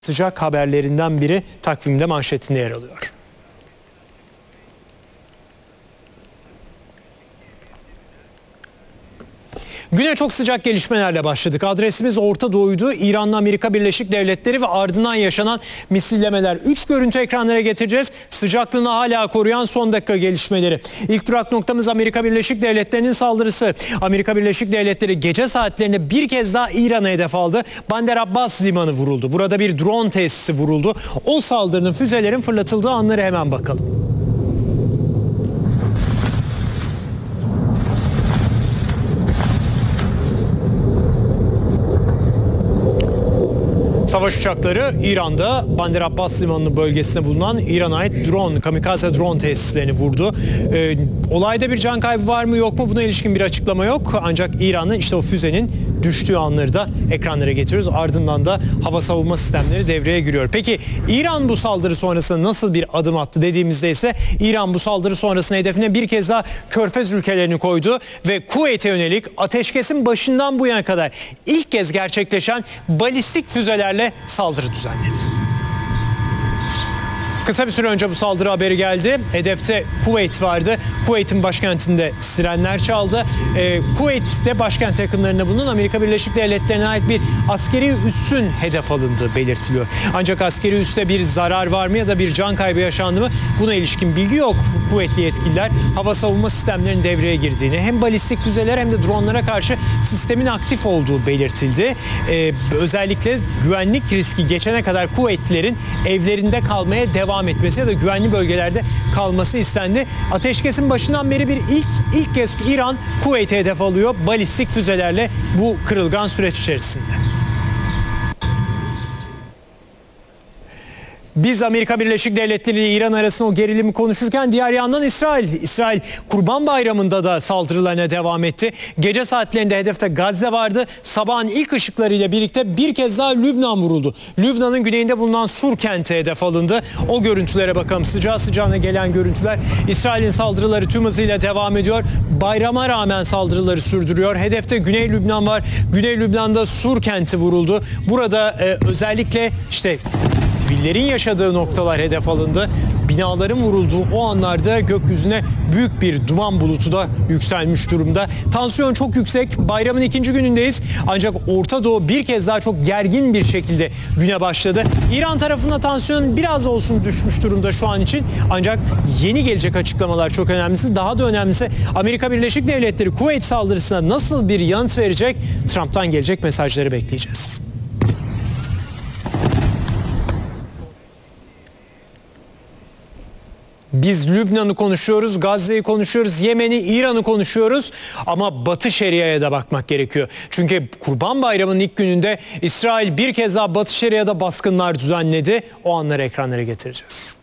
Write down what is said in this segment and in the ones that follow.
Sıcak haberlerinden biri takvimde manşetinde yer alıyor. Güne çok sıcak gelişmelerle başladık. Adresimiz Orta Doğu'ydu. İran'la Amerika Birleşik Devletleri ve ardından yaşanan misillemeler. 3 görüntü ekranlara getireceğiz. Sıcaklığını hala koruyan son dakika gelişmeleri. İlk durak noktamız Amerika Birleşik Devletleri'nin saldırısı. Amerika Birleşik Devletleri gece saatlerinde bir kez daha İran'a hedef aldı. Bandar Abbas limanı vuruldu. Burada bir drone tesisi vuruldu. O saldırının, füzelerin fırlatıldığı anları hemen bakalım. Savaş uçakları İran'da Bandar Abbas limanının bölgesinde bulunan İran'a ait kamikaze drone tesislerini vurdu. Olayda bir can kaybı var mı yok mu, buna ilişkin bir açıklama yok. Ancak İran'ın işte o füzenin düştüğü anları da ekranlara getiriyoruz. Ardından da hava savunma sistemleri devreye giriyor. Peki İran bu saldırı sonrasında nasıl bir adım attı dediğimizde ise İran bu saldırı sonrasında hedefine bir kez daha Körfez ülkelerini koydu ve Kuveyt'e yönelik ateşkesin başından bu yana kadar ilk kez gerçekleşen balistik füzelerle saldırı düzenledi. Kısa bir süre önce bu saldırı haberi geldi. Hedefte Kuveyt vardı. Kuveyt'in başkentinde sirenler çaldı. Kuveyt'te başkent yakınlarında bulunan Amerika Birleşik Devletleri'ne ait bir askeri üssün hedef alındığı belirtiliyor. Ancak askeri üste bir zarar var mı ya da bir can kaybı yaşandı mı, buna ilişkin bilgi yok. Kuvvetli yetkililer hava savunma sistemlerinin devreye girdiğini, hem balistik füzeler hem de dronlara karşı sistemin aktif olduğu belirtildi. Özellikle güvenlik riski geçene kadar Kuveytlilerin evlerinde kalmaya devam etmesi ya da güvenli bölgelerde kalması istendi. Ateşkesin başından beri ilk kez İran Kuveyt'e hedef alıyor balistik füzelerle bu kırılgan süreç içerisinde. Biz Amerika Birleşik Devletleri ile İran arasında o gerilimi konuşurken diğer yandan İsrail Kurban Bayramı'nda da saldırılarına devam etti. Gece saatlerinde hedefte Gazze vardı. Sabahın ilk ışıklarıyla birlikte bir kez daha Lübnan vuruldu. Lübnan'ın güneyinde bulunan Sur kenti hedef alındı. O görüntülere bakalım. Sıcağı sıcağına gelen görüntüler. İsrail'in saldırıları tüm hızıyla devam ediyor. Bayrama rağmen saldırıları sürdürüyor. Hedefte Güney Lübnan var. Güney Lübnan'da Sur kenti vuruldu. Burada özellikle işte sivillerin yaşadığı noktalar hedef alındı. Binaların vurulduğu o anlarda gökyüzüne büyük bir duman bulutu da yükselmiş durumda. Tansiyon çok yüksek. Bayramın ikinci günündeyiz. Ancak Orta Doğu bir kez daha çok gergin bir şekilde güne başladı. İran tarafında tansiyon biraz olsun düşmüş durumda şu an için. Ancak yeni gelecek açıklamalar çok önemlisi. Daha da önemlisi Amerika Birleşik Devletleri Kuveyt saldırısına nasıl bir yanıt verecek? Trump'tan gelecek mesajları bekleyeceğiz. Biz Lübnan'ı konuşuyoruz, Gazze'yi konuşuyoruz, Yemen'i, İran'ı konuşuyoruz ama Batı Şeria'ya da bakmak gerekiyor. Çünkü Kurban Bayramı'nın ilk gününde İsrail bir kez daha Batı Şeria'da baskınlar düzenledi. O anları ekranlara getireceğiz.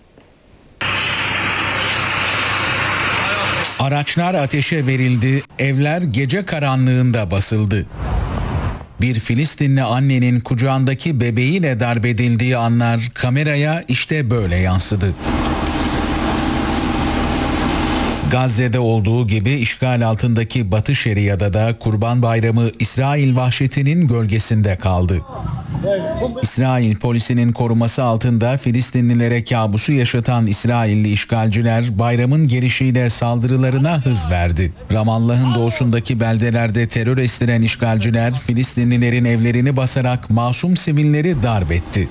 Araçlar ateşe verildi, evler gece karanlığında basıldı. Bir Filistinli annenin kucağındaki bebeğiyle darbedildiği anlar kameraya işte böyle yansıdı. Gazze'de olduğu gibi işgal altındaki Batı Şeria'da da Kurban Bayramı İsrail vahşetinin gölgesinde kaldı. İsrail polisinin koruması altında Filistinlilere kabusu yaşatan İsrailli işgalciler bayramın gelişiyle saldırılarına hız verdi. Ramallah'ın doğusundaki beldelerde terör estiren işgalciler Filistinlilerin evlerini basarak masum sivilleri darp etti.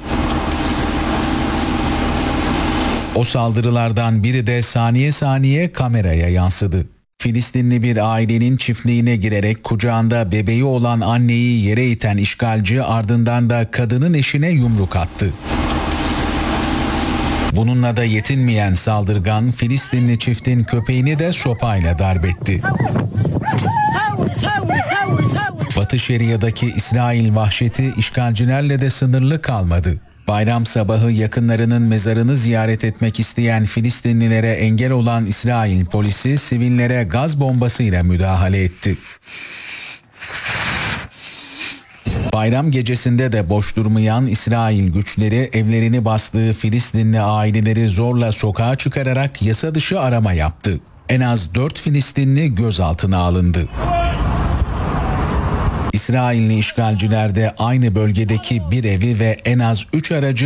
O saldırılardan biri de saniye saniye kameraya yansıdı. Filistinli bir ailenin çiftliğine girerek kucağında bebeği olan anneyi yere iten işgalci ardından da kadının eşine yumruk attı. Bununla da yetinmeyen saldırgan Filistinli çiftin köpeğini de sopayla darbetti. Batı Şeria'daki İsrail vahşeti işgalcilerle de sınırlı kalmadı. Bayram sabahı yakınlarının mezarını ziyaret etmek isteyen Filistinlilere engel olan İsrail polisi sivillere gaz bombasıyla müdahale etti. Bayram gecesinde de boş durmayan İsrail güçleri evlerini bastığı Filistinli aileleri zorla sokağa çıkararak yasa dışı arama yaptı. En az 4 Filistinli gözaltına alındı. İsrailli işgalciler de aynı bölgedeki bir evi ve en az 3 aracı